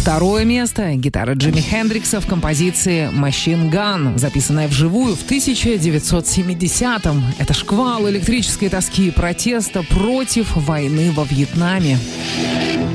Второе место — гитара Джимми Хендрикса в композиции «Machine Gun», записанная вживую в 1970-м. Это шквал электрической тоски и протеста против войны во Вьетнаме.